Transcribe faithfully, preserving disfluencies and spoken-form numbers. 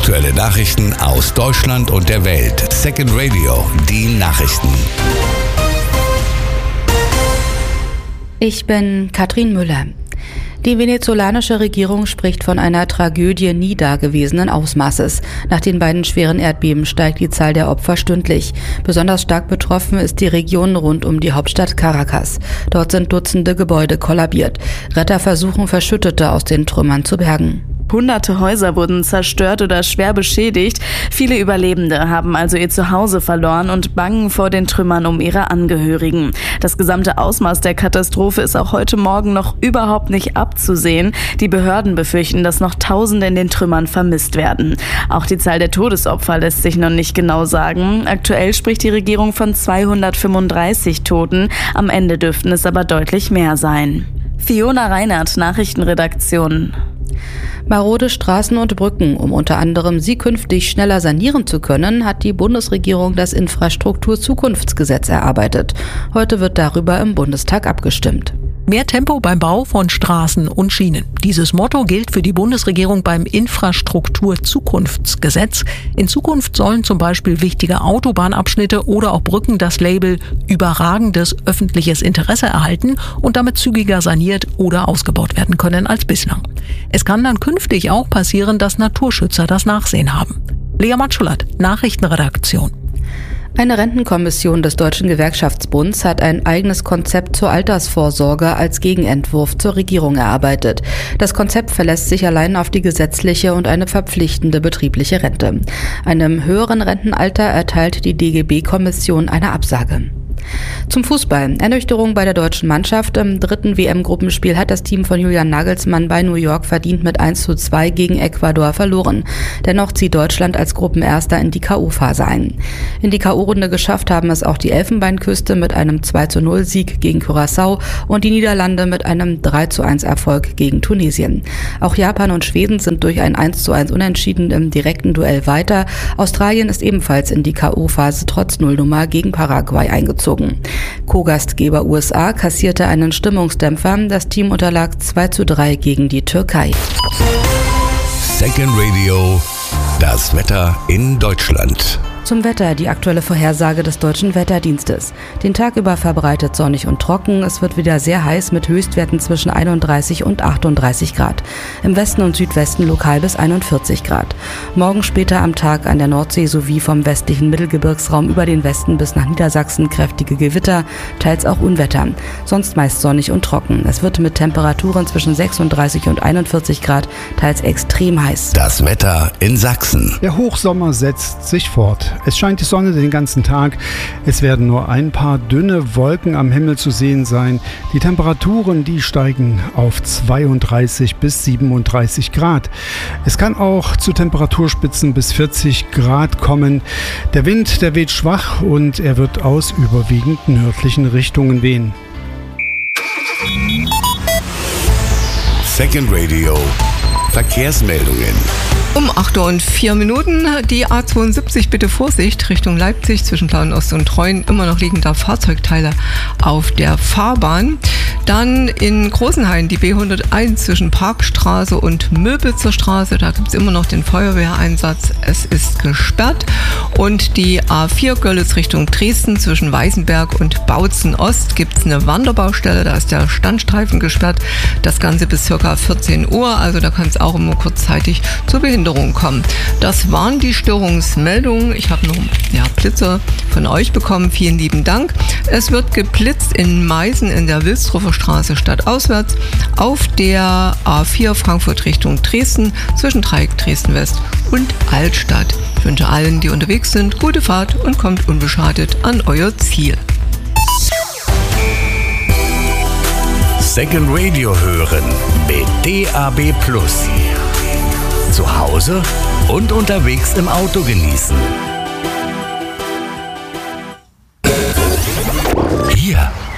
Aktuelle Nachrichten aus Deutschland und der Welt. Second Radio, die Nachrichten. Ich bin Katrin Müller. Die venezolanische Regierung spricht von einer Tragödie nie dagewesenen Ausmaßes. Nach den beiden schweren Erdbeben steigt die Zahl der Opfer stündlich. Besonders stark betroffen ist die Region rund um die Hauptstadt Caracas. Dort sind Dutzende Gebäude kollabiert. Retter versuchen, Verschüttete aus den Trümmern zu bergen. Hunderte Häuser wurden zerstört oder schwer beschädigt. Viele Überlebende haben also ihr Zuhause verloren und bangen vor den Trümmern um ihre Angehörigen. Das gesamte Ausmaß der Katastrophe ist auch heute Morgen noch überhaupt nicht abzusehen. Die Behörden befürchten, dass noch Tausende in den Trümmern vermisst werden. Auch die Zahl der Todesopfer lässt sich noch nicht genau sagen. Aktuell spricht die Regierung von zweihundertfünfunddreißig Toten. Am Ende dürften es aber deutlich mehr sein. Fiona Reinhardt, Nachrichtenredaktion. Marode Straßen und Brücken, um unter anderem sie künftig schneller sanieren zu können, hat die Bundesregierung das Infrastrukturzukunftsgesetz erarbeitet. Heute wird darüber im Bundestag abgestimmt. Mehr Tempo beim Bau von Straßen und Schienen. Dieses Motto gilt für die Bundesregierung beim Infrastrukturzukunftsgesetz. In Zukunft sollen zum Beispiel wichtige Autobahnabschnitte oder auch Brücken das Label überragendes öffentliches Interesse erhalten und damit zügiger saniert oder ausgebaut werden können als bislang. Es kann dann künftig auch passieren, dass Naturschützer das Nachsehen haben. Lea Matschulat, Nachrichtenredaktion. Eine Rentenkommission des Deutschen Gewerkschaftsbunds hat ein eigenes Konzept zur Altersvorsorge als Gegenentwurf zur Regierung erarbeitet. Das Konzept verlässt sich allein auf die gesetzliche und eine verpflichtende betriebliche Rente. Einem höheren Rentenalter erteilt die D G B-Kommission eine Absage. Zum Fußball. Ernüchterung bei der deutschen Mannschaft. Im dritten W M-Gruppenspiel hat das Team von Julian Nagelsmann bei New York verdient mit eins zu zwei gegen Ecuador verloren. Dennoch zieht Deutschland als Gruppenerster in die K O-Phase ein. In die K O-Runde geschafft haben es auch die Elfenbeinküste mit einem zwei zu null Sieg gegen Curaçao und die Niederlande mit einem drei zu eins Erfolg gegen Tunesien. Auch Japan und Schweden sind durch ein eins zu eins Unentschieden im direkten Duell weiter. Australien ist ebenfalls in die K O-Phase trotz Nullnummer gegen Paraguay eingezogen. Co-Gastgeber U S A kassierte einen Stimmungsdämpfer. Das Team unterlag zwei zu drei gegen die Türkei. Second Radio, das Wetter in Deutschland. Zum Wetter, die aktuelle Vorhersage des Deutschen Wetterdienstes. Den Tag über verbreitet sonnig und trocken. Es wird wieder sehr heiß mit Höchstwerten zwischen einunddreißig und achtunddreißig Grad. Im Westen und Südwesten lokal bis einundvierzig Grad. Morgen später am Tag an der Nordsee sowie vom westlichen Mittelgebirgsraum über den Westen bis nach Niedersachsen kräftige Gewitter, teils auch Unwetter. Sonst meist sonnig und trocken. Es wird mit Temperaturen zwischen sechsunddreißig und einundvierzig Grad, teils extrem heiß. Das Wetter in Sachsen. Der Hochsommer setzt sich fort. Es scheint die Sonne den ganzen Tag. Es werden nur ein paar dünne Wolken am Himmel zu sehen sein. Die Temperaturen, die steigen auf zweiunddreißig bis siebenunddreißig Grad. Es kann auch zu Temperaturspitzen bis vierzig Grad kommen. Der Wind, der weht schwach und er wird aus überwiegend nördlichen Richtungen wehen. Second Radio, Verkehrsmeldungen. Um acht Uhr und vier Minuten, die A zweiundsiebzig, bitte Vorsicht, Richtung Leipzig, zwischen Plauen-Ost und Treuen, immer noch liegen da Fahrzeugteile auf der Fahrbahn. Dann in Großenhain die B hunderteins zwischen Parkstraße und Möbitzer Straße, da gibt es immer noch den Feuerwehreinsatz, es ist gesperrt. Und die A vier Görlitz Richtung Dresden zwischen Weißenberg und Bautzen Ost gibt es eine Wanderbaustelle, da ist der Standstreifen gesperrt, das Ganze bis ca. vierzehn Uhr, also da kann es auch immer kurzzeitig zur Behinderung kommen. Das waren die Störungsmeldungen. Ich habe noch ja, Blitzer von euch bekommen. Vielen lieben Dank. Es wird geblitzt in Meißen in der Wilsdruffer Straße stadtauswärts auf der A vier Frankfurt Richtung Dresden zwischen Dreieck Dresden West und Altstadt. Ich wünsche allen, die unterwegs sind, gute Fahrt und kommt unbeschadet an euer Ziel. Second Radio hören mit D A B Plus. Zu Hause und unterwegs im Auto genießen. Hier